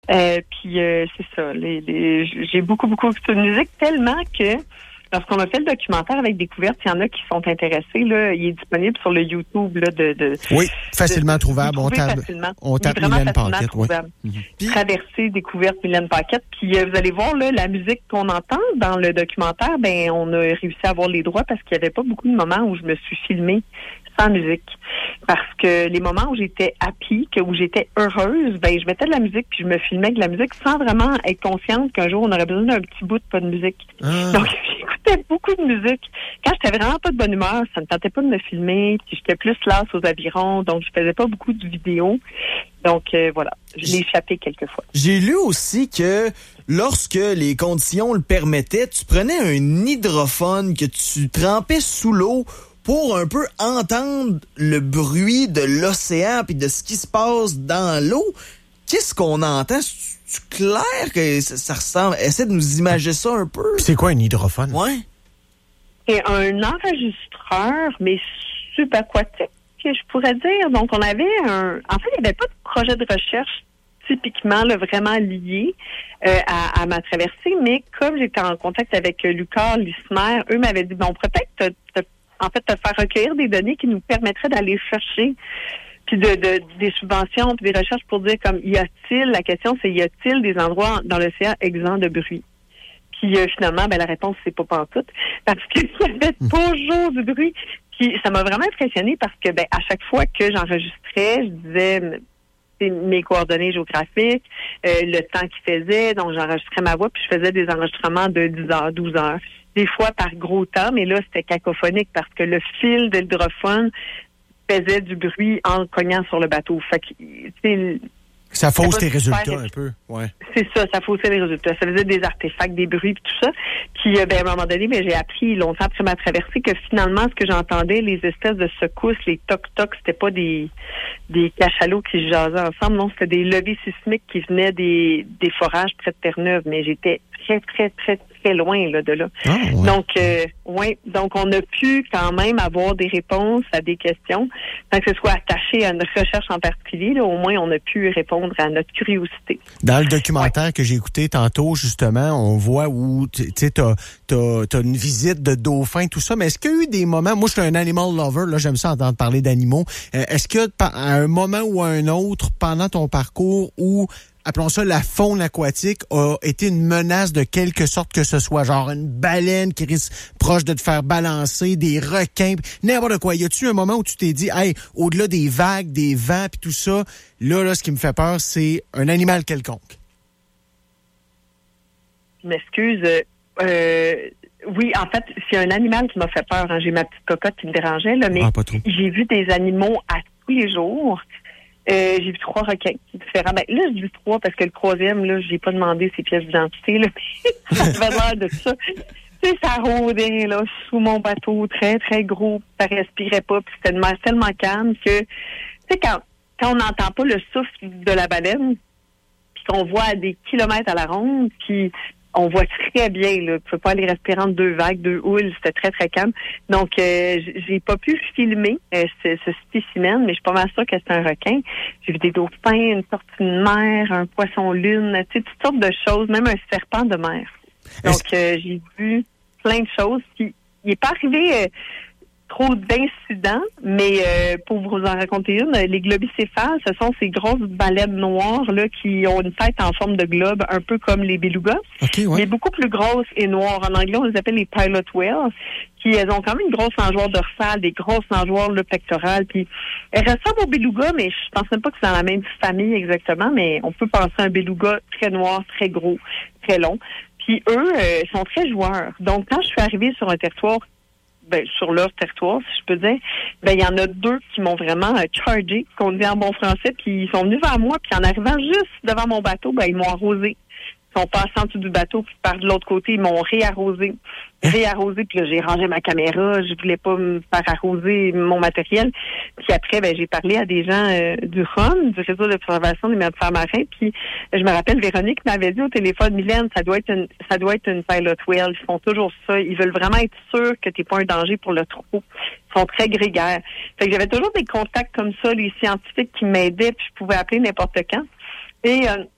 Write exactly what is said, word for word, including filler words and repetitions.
Euh, puis euh, c'est ça. Les, les, j'ai beaucoup, beaucoup écouté de musique, tellement que lorsqu'on a fait le documentaire avec Découverte, il y en a qui sont intéressés. Là, il est disponible sur le YouTube là, de, de oui, facilement de, trouvable. On tape, facilement. on tape Mylène Paquette. Oui. Mm-hmm. Traversée, Découverte, Mylène Paquette. Puis euh, vous allez voir là, la musique qu'on entend dans le documentaire. Ben, on a réussi à avoir les droits parce qu'il n'y avait pas beaucoup de moments où je me suis filmée sans musique. Parce que les moments où j'étais happy, que où j'étais heureuse, ben je mettais de la musique puis je me filmais avec de la musique sans vraiment être consciente qu'un jour on aurait besoin d'un petit bout de pas de musique. Ah. Donc j'écoutais beaucoup de musique. Quand j'étais vraiment pas de bonne humeur, ça me tentait pas de me filmer, puis j'étais plus lasse aux avirons, donc je faisais pas beaucoup de vidéos. Donc euh, voilà, je l'ai échappé quelquefois. J'ai lu aussi que lorsque les conditions le permettaient, tu prenais un hydrophone que tu trempais sous l'eau pour un peu entendre le bruit de l'océan puis de ce qui se passe dans l'eau. Qu'est-ce qu'on entend? C'est clair que ça, ça ressemble. Essaie de nous imaginer ça un peu. C'est quoi un hydrophone? Ouais. C'est un enregistreur, mais subaquatique, que je pourrais dire. Donc, on avait un... En fait, il n'y avait pas de projet de recherche typiquement là, vraiment lié euh, à, à ma traversée, mais comme j'étais en contact avec euh, Lucas, l'ISMER, eux m'avaient dit, bon, on pourrait peut-être te, te, en fait, te faire recueillir des données qui nous permettraient d'aller chercher puis de, de, des subventions, puis des recherches pour dire comme, y a-t-il, la question c'est, y a-t-il des endroits dans l'océan exempts de bruit? Puis euh, finalement, ben la réponse, c'est pas pantoute, parce qu'il y avait toujours du bruit. Puis ça m'a vraiment impressionnée parce que ben à chaque fois que j'enregistrais, je disais mes coordonnées géographiques, euh, le temps qu'il faisait, donc j'enregistrais ma voix, puis je faisais des enregistrements de dix heures, douze heures. Des fois par gros temps, mais là, c'était cacophonique parce que le fil de l'hydrophone faisait du bruit en cognant sur le bateau. Fait que, c'est... Ça fausse tes résultats super, un peu, ouais. C'est ça, ça faussait les résultats. Ça faisait des artefacts, des bruits, puis tout ça. Puis, ben, à un moment donné, ben, j'ai appris longtemps après ma traversée que finalement, ce que j'entendais, les espèces de secousses, les toc-toc, c'était pas des des cachalots qui se jasaient ensemble, non, c'était des levées sismiques qui venaient des des forages près de Terre-Neuve. Mais j'étais très, très, très, très loin là de là. Oh, ouais. Donc, euh, ouais, donc on a pu quand même avoir des réponses à des questions, sans que ce soit attaché à une recherche en particulier. Là, au moins, on a pu répondre à notre curiosité. Dans le documentaire ouais. que j'ai écouté tantôt, justement, on voit où tu sais, t'as, t'as, t'as une visite de dauphins, tout ça. Mais est-ce qu'il y a eu des moments, moi, je suis un animal lover, là, j'aime ça entendre parler d'animaux. Euh, est-ce que à un moment ou à un autre, pendant ton parcours, où appelons ça la faune aquatique, a été une menace de quelque sorte que ce soit, genre une baleine qui risque proche de te faire balancer, des requins, n'importe quoi. Y a-tu un moment où tu t'es dit, hey, au-delà des vagues, des vents puis tout ça, là, là, ce qui me fait peur, c'est un animal quelconque? Je m'excuse. Euh, oui, en fait, c'est un animal qui m'a fait peur. Hein. J'ai ma petite cocotte qui me dérangeait, là, mais ah, pas trop. J'ai vu des animaux à tous les jours. Euh, j'ai vu trois requins différents. Ben, là, j'ai vu trois parce que le troisième, là, j'ai pas demandé ses pièces d'identité, là. Ça avait l'air de ça. Tu sais, ça rôdait, là, sous mon bateau, très, très gros. Ça respirait pas, puis c'était une mer tellement calme que, tu sais, quand, quand on n'entend pas le souffle de la baleine, puis qu'on voit à des kilomètres à la ronde, puis on voit très bien, là. Tu peux pas aller respirer entre deux vagues, deux houles. C'était très, très calme. Donc, euh, j'ai pas pu filmer euh, ce, ce spécimen, mais je suis pas mal sûre que c'est un requin. J'ai vu des dauphins, une sortie de mer, un poisson-lune, tu sais, toutes sortes de choses, même un serpent de mer. Donc, euh, j'ai vu plein de choses. Puis, il est pas arrivé... Euh, trop d'incidents, mais euh, pour vous en raconter une, les globicéphales, ce sont ces grosses baleines noires là qui ont une tête en forme de globe, un peu comme les belugas, okay, ouais. mais beaucoup plus grosses et noires. En anglais, on les appelle les pilot whales, qui elles ont quand même une grosse nageoire dorsale, des grosses nageoires là, pectorales, puis elles ressemblent aux belugas, mais je pense même pas que c'est dans la même famille exactement, mais on peut penser à un beluga très noir, très gros, très long. Puis eux, euh, sont très joueurs. Donc, quand je suis arrivée sur un territoire Ben, sur leur territoire, si je peux dire, ben il y en a deux qui m'ont vraiment euh, chargé, qu'on dit en bon français, puis ils sont venus vers moi, puis en arrivant juste devant mon bateau, ben ils m'ont arrosé. Ils sont passés en dessous du bateau, puis par de l'autre côté, ils m'ont réarrosé. Réarrosé, puis là, j'ai rangé ma caméra, je voulais pas me faire arroser mon matériel. Puis après, ben j'ai parlé à des gens euh, du R O M, du Réseau d'observation des mammifères marins, puis je me rappelle, Véronique m'avait dit au téléphone, Mylène, ça doit être une ça doit être une pilot whale, ils font toujours ça, ils veulent vraiment être sûrs que t'es pas un danger pour le troupeau. Ils sont très grégaires. Fait que j'avais toujours des contacts comme ça, les scientifiques qui m'aidaient, puis je pouvais appeler n'importe quand. Et euh,